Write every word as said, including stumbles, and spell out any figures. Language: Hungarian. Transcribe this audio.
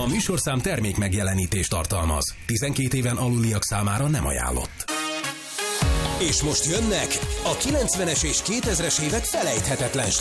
műsorszám termék megjelenítést tartalmaz. tizenkét éven aluliak számára nem ajánlott. És most jönnek a kilencvenes és kétezres évek felejthetetlen